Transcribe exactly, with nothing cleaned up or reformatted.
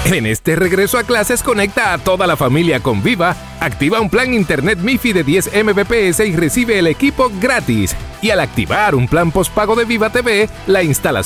En este regreso a clases, conecta a toda la familia con Viva, activa un plan Internet MiFi de diez megabits y recibe el equipo gratis. Y al activar un plan postpago de Viva T V, la instalación